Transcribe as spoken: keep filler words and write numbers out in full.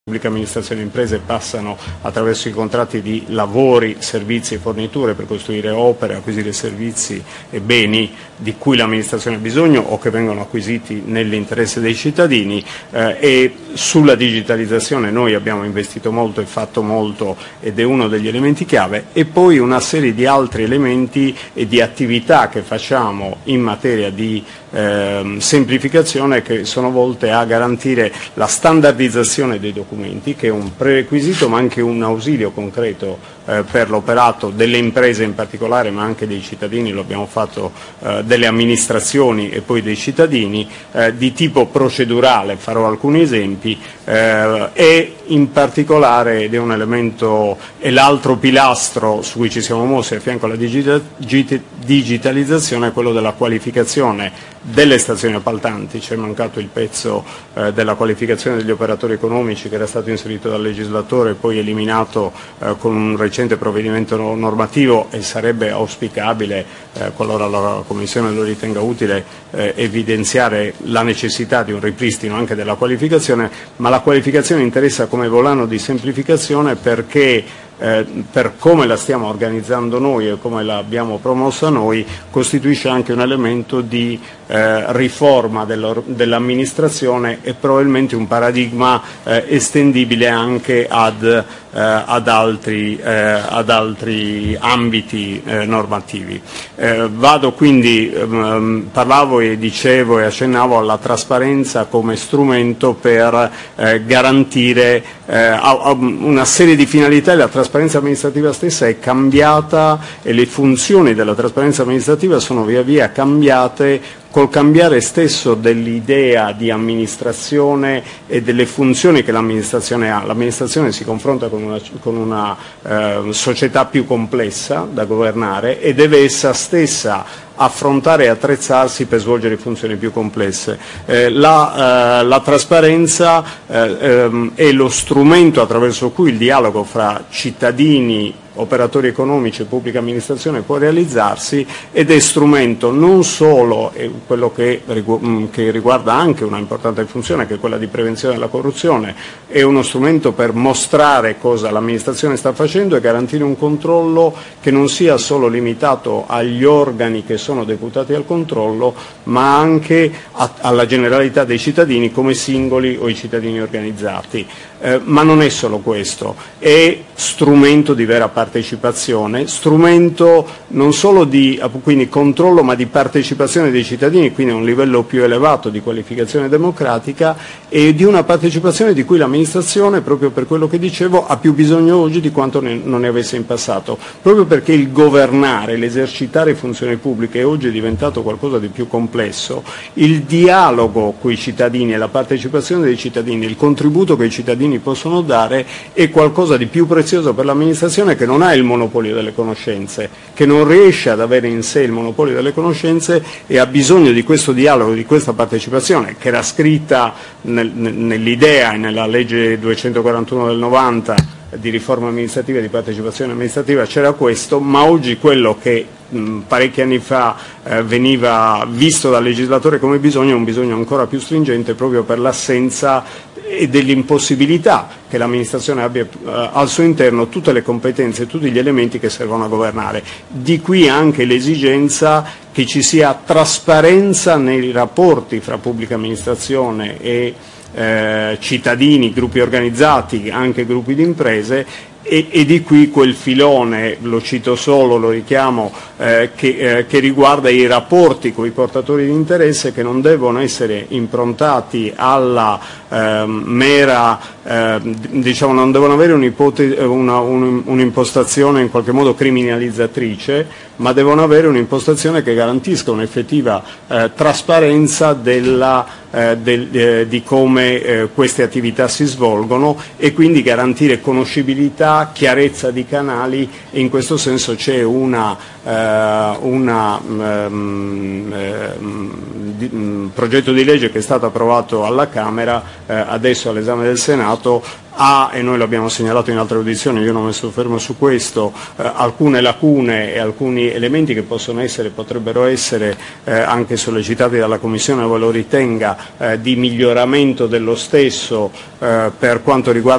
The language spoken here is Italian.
pubbliche amministrazioni e imprese passano attraverso i contratti di lavori, servizi e forniture per costruire opere, acquisire servizi e beni di cui l'amministrazione ha bisogno o che vengono acquisiti nell'interesse dei cittadini, eh, e sulla digitalizzazione noi abbiamo investito molto e fatto molto ed è uno degli elementi chiave, e poi una serie di altri elementi e di attività che facciamo in materia di eh, semplificazione che sono volte a garantire la standardizzazione dei documenti, che è un prerequisito ma anche un ausilio concreto eh, per l'operato delle imprese in particolare, ma anche dei cittadini. Lo abbiamo fatto eh, delle amministrazioni e poi dei cittadini, eh, di tipo procedurale, farò alcuni esempi, eh, e in particolare, ed è un elemento, è l'altro pilastro su cui ci siamo mossi a fianco alla digitalizzazione, è quello della qualificazione delle stazioni appaltanti. C'è mancato il pezzo eh, della qualificazione degli operatori economici, che era stato inserito dal legislatore e poi eliminato eh, con un recente provvedimento normativo, e sarebbe auspicabile, eh, qualora la Commissione lo ritenga utile, eh, evidenziare la necessità di un ripristino anche della qualificazione, ma la qualificazione interessa come volano di semplificazione perché Eh, per come la stiamo organizzando noi e come l'abbiamo promossa noi, costituisce anche un elemento di eh, riforma dell'amministrazione e probabilmente un paradigma eh, estendibile anche ad, eh, ad, altri, eh, ad altri ambiti eh, normativi. Eh, vado quindi, ehm, parlavo e dicevo e accennavo alla trasparenza come strumento per eh, garantire eh, a, a una serie di finalità. La trasparenza amministrativa stessa è cambiata e le funzioni della trasparenza amministrativa sono via via cambiate col cambiare stesso dell'idea di amministrazione e delle funzioni che l'amministrazione ha. L'amministrazione si confronta con una, con una eh, società più complessa da governare e deve essa stessa affrontare e attrezzarsi per svolgere funzioni più complesse. Eh, la, eh, la trasparenza eh, ehm, è lo strumento attraverso cui il dialogo fra cittadini, operatori economici e pubblica amministrazione può realizzarsi, ed è strumento non solo eh, quello che, che riguarda anche una importante funzione, che è quella di prevenzione della corruzione, è uno strumento per mostrare cosa l'amministrazione sta facendo e garantire un controllo che non sia solo limitato agli organi che sono deputati al controllo, ma anche a, alla generalità dei cittadini come singoli o i cittadini organizzati. Eh, ma non è solo questo, è strumento di vera partecipazione, strumento non solo di quindi controllo ma di partecipazione dei cittadini, quindi a un livello più elevato di qualificazione democratica, e di una partecipazione di cui l'amministrazione, proprio per quello che dicevo, ha più bisogno oggi di quanto ne, non ne avesse in passato, proprio perché il governare, l'esercitare funzioni pubbliche oggi è diventato qualcosa di più complesso. Il dialogo con i cittadini e la partecipazione dei cittadini, il contributo che i cittadini possono dare, è qualcosa di più prezioso per l'amministrazione, che non ha il monopolio delle conoscenze, che non riesce ad avere in sé il monopolio delle conoscenze e ha bisogno di questo dialogo, di questa partecipazione, che era scritta nel, nell'idea e nella legge duecentoquarantuno del novanta di riforma amministrativa e di partecipazione amministrativa. C'era questo, ma oggi quello che mh, parecchi anni fa eh, veniva visto dal legislatore come bisogno è un bisogno ancora più stringente, proprio per l'assenza e dell'impossibilità che l'amministrazione abbia eh, al suo interno tutte le competenze e tutti gli elementi che servono a governare. Di qui anche l'esigenza che ci sia trasparenza nei rapporti fra pubblica amministrazione e eh, cittadini, gruppi organizzati, anche gruppi di imprese, E, e di qui quel filone, lo cito solo, lo richiamo, eh, che, eh, che riguarda i rapporti con i portatori di interesse, che non devono essere improntati alla eh, mera, eh, diciamo, non devono avere un'impostazione in qualche modo criminalizzatrice, ma devono avere un'impostazione che garantisca un'effettiva eh, trasparenza della, eh, del, eh, di come eh, queste attività si svolgono, e quindi garantire conoscibilità, chiarezza di canali, e in questo senso c'è una, eh, una um, um, di, um, progetto di legge che è stato approvato alla Camera, eh, adesso all'esame del Senato, ha, e noi l'abbiamo segnalato in altre audizioni, io non mi soffermo su questo, eh, alcune lacune e alcuni elementi che possono essere, potrebbero essere eh, anche sollecitati dalla Commissione, ove lo ritenga, eh, di miglioramento dello stesso eh, per quanto riguarda